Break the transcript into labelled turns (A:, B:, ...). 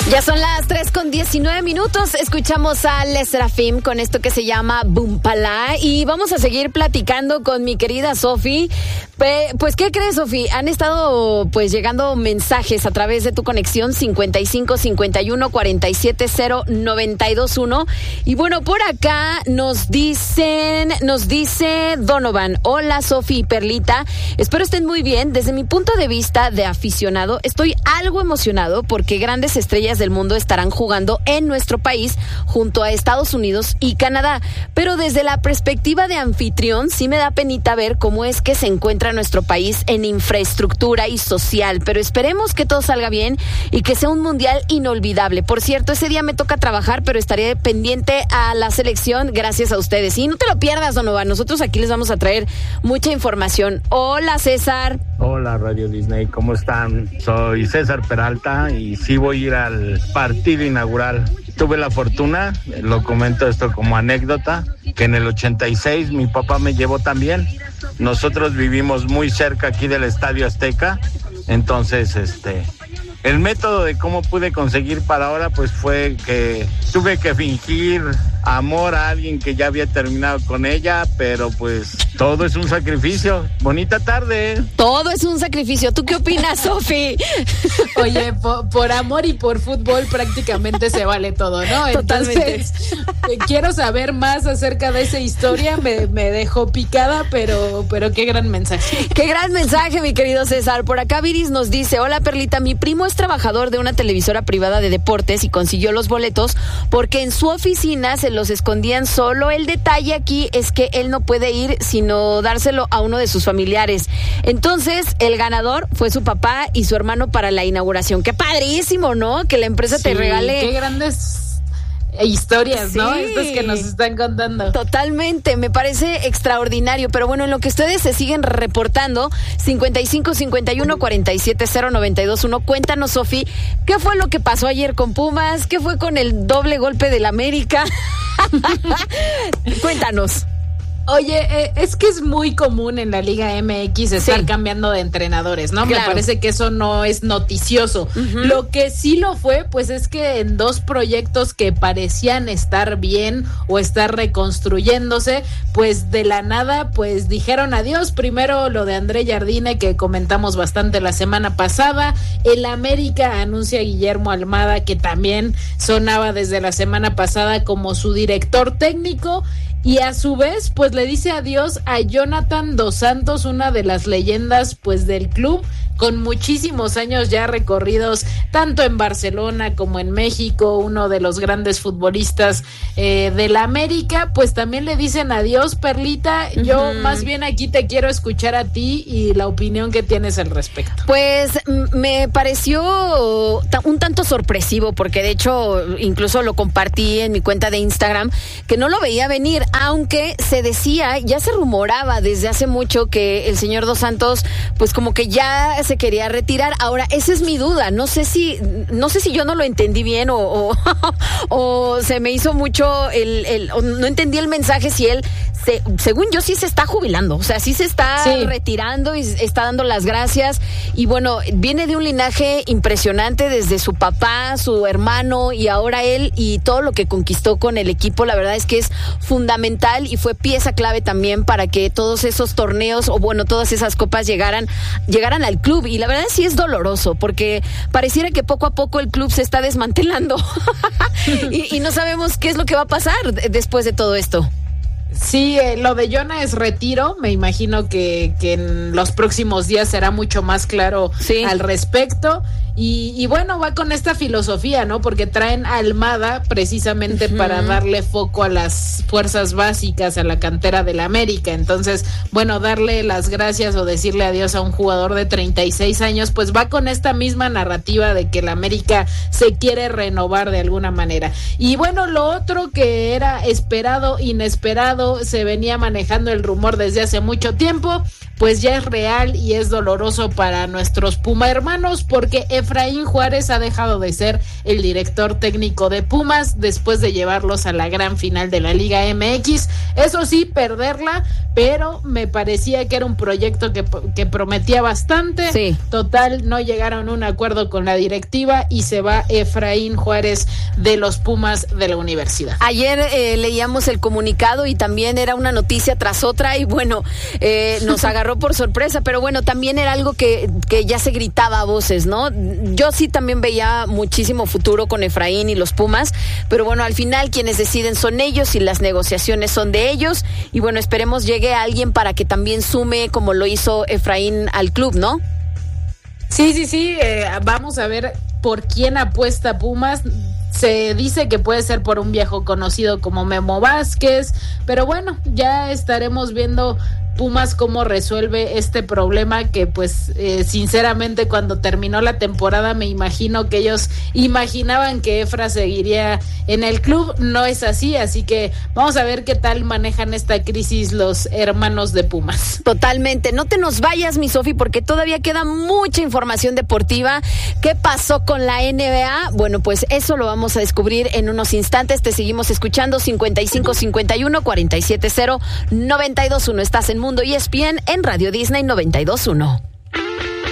A: Ya son las 3:19. Escuchamos a Les Serafim con esto que se llama Bumpalá. Y vamos a seguir platicando con mi querida Sofi. Pues, ¿qué crees, Sofi? Han estado pues llegando mensajes a través de tu conexión 55 51 47 0 921. Y bueno, por acá nos dice Donovan: hola, Sofi y Perlita. Espero estén muy bien. Desde mi punto de vista de aficionado, estoy algo emocionado porque grandes estrellas del mundo estarán jugando en nuestro país junto a Estados Unidos y Canadá, pero desde la perspectiva de anfitrión sí me da penita ver cómo es que se encuentra nuestro país en infraestructura y social, pero esperemos que todo salga bien y que sea un mundial inolvidable. Por cierto, ese día me toca trabajar, pero estaré pendiente a la selección gracias a ustedes. Y no te lo pierdas, Donovan, nosotros aquí les vamos a traer mucha información. Hola, César.
B: Hola, Radio Disney, ¿cómo están? Soy César Peralta y sí voy a ir al partido inaugural. Tuve la fortuna, lo comento esto como anécdota, que en el 86 mi papá me llevó también. Nosotros vivimos muy cerca aquí del Estadio Azteca, entonces el método de cómo pude conseguir para ahora pues fue que tuve que fingir amor a alguien que ya había terminado con ella, pero pues todo es un sacrificio. Bonita tarde.
A: Todo es un sacrificio. ¿Tú qué opinas, Sofi?
C: Oye, por amor y por fútbol prácticamente se vale todo, ¿no?
A: Totalmente.
C: Entonces, quiero saber más acerca de esa historia. Me dejó picada, pero qué gran mensaje.
A: Qué gran mensaje, mi querido César. Por acá Viris nos dice: hola, Perlita, mi primo es trabajador de una televisora privada de deportes y consiguió los boletos porque en su oficina se los escondían. Solo el detalle aquí es que él no puede ir sino dárselo a uno de sus familiares. Entonces el ganador fue su papá y su hermano para la inauguración. Qué padrísimo, ¿no? Que la empresa te regale.
C: Qué grandes historias,
A: sí,
C: ¿no? Estas que nos están contando.
A: Totalmente, me parece extraordinario. Pero bueno, en lo que ustedes se siguen reportando, 55 51 47 0 921. Cuéntanos, Sofi, ¿qué fue lo que pasó ayer con Pumas? ¿Qué fue con el doble golpe del América? Cuéntanos.
C: Oye, es que es muy común en la Liga MX estar cambiando de entrenadores, ¿no? Claro. Me parece que eso no es noticioso. Uh-huh. Lo que sí lo fue, pues es que en dos proyectos que parecían estar bien o estar reconstruyéndose, pues de la nada, pues dijeron adiós. Primero lo de André Jardine, que comentamos bastante la semana pasada. El América anuncia a Guillermo Almada, que también sonaba desde la semana pasada como su director técnico. Y a su vez, pues le dice adiós a Jonathan Dos Santos, una de las leyendas pues del club, con muchísimos años ya recorridos tanto en Barcelona como en México, uno de los grandes futbolistas de la América. Pues también le dicen adiós, Perlita. Yo más bien aquí te quiero escuchar a ti y la opinión que tienes al respecto.
A: Pues me pareció un tanto sorpresivo, porque de hecho incluso lo compartí en mi cuenta de Instagram, que no lo veía venir, aunque se decía, ya se rumoraba desde hace mucho que el señor Dos Santos pues como que ya se quería retirar. Ahora, esa es mi duda, no sé si yo no lo entendí bien o se me hizo mucho o no entendí el mensaje, si él según yo sí se está jubilando, o sea, sí se está retirando y está dando las gracias. Y bueno, viene de un linaje impresionante desde su papá, su hermano y ahora él, y todo lo que conquistó con el equipo, la verdad es que es fundamental y fue pieza clave también para que todos esos torneos o bueno, todas esas copas llegaran al club. Y la verdad sí es doloroso, porque pareciera que poco a poco el club se está desmantelando y no sabemos qué es lo que va a pasar después de todo esto.
C: Sí, lo de Jonah es retiro. Me imagino que en los próximos días será mucho más claro al respecto. Y bueno, va con esta filosofía, ¿no? Porque traen a Almada precisamente para darle foco a las fuerzas básicas, a la cantera del América. Entonces, bueno, darle las gracias o decirle adiós a un jugador de 36 años, pues va con esta misma narrativa de que el América se quiere renovar de alguna manera. Y bueno, lo otro que era esperado, inesperado, se venía manejando el rumor desde hace mucho tiempo, pues ya es real y es doloroso para nuestros Puma hermanos, porque Efraín Juárez ha dejado de ser el director técnico de Pumas después de llevarlos a la gran final de la Liga MX. Eso sí, perderla, pero me parecía que era un proyecto que prometía bastante.
A: Sí.
C: Total, no llegaron a un acuerdo con la directiva y se va Efraín Juárez de los Pumas de la universidad.
A: Ayer leíamos el comunicado y también era una noticia tras otra y bueno, nos agarró por sorpresa, pero bueno, también era algo que ya se gritaba a voces, ¿no? Yo sí también veía muchísimo futuro con Efraín y los Pumas, pero bueno, al final quienes deciden son ellos y las negociaciones son de ellos y bueno, esperemos llegue alguien para que también sume como lo hizo Efraín al club, ¿no?
C: Sí, vamos a ver por quién apuesta Pumas. Se dice que puede ser por un viejo conocido como Memo Vázquez, pero bueno, ya estaremos viendo Pumas cómo resuelve este problema que pues sinceramente cuando terminó la temporada me imagino que ellos imaginaban que Efra seguiría en el club. No es así que vamos a ver qué tal manejan esta crisis los hermanos de Pumas.
A: Totalmente, no te nos vayas, mi Sofi, porque todavía queda mucha información deportiva. ¿Qué pasó con la NBA? Bueno, pues eso lo vamos a descubrir en unos instantes. Te seguimos escuchando 5551-470-921. Estás en Mundo ESPN en Radio Disney 92.1.